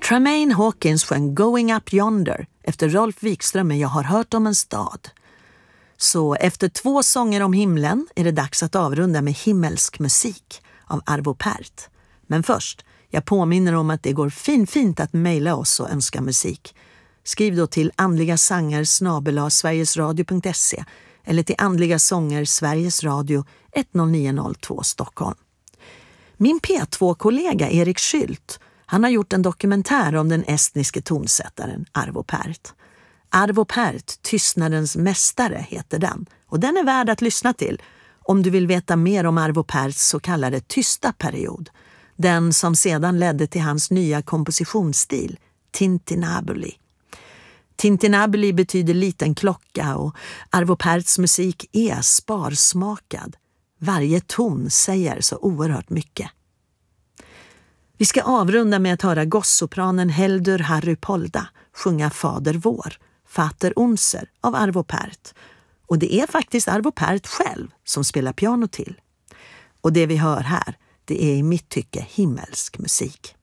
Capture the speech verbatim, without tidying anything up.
Tremaine Hawkins sjöng Going Up Yonder efter Rolf Wikström med Jag har hört om en stad. Så efter två sånger om himlen är det dags att avrunda med himmelsk musik av Arvo Pärt. Men först, jag påminner om att det går fin fint att mejla oss och önska musik. Skriv då till andligasanger snabel-a sverigesradio punkt se eller till andliga sånger Sveriges Radio ett noll nio noll två Stockholm. Min P två-kollega Erik Skylt, han har gjort en dokumentär om den estniske tonsättaren Arvo Pärt. Arvo Pärt, Tystnadens mästare heter den, och den är värd att lyssna till om du vill veta mer om Arvo Pärts så kallade tysta period, den som sedan ledde till hans nya kompositionsstil, Tintinabuli. Tintinabuli betyder liten klocka och Arvo Pärts musik är sparsmakad. Varje ton säger så oerhört mycket. Vi ska avrunda med att höra gossopranen Heldur Harry Polda sjunga Fader vår, Fater Unser av Arvo Pärt. Och det är faktiskt Arvo Pärt själv som spelar piano till. Och det vi hör här, det är i mitt tycke himmelsk musik.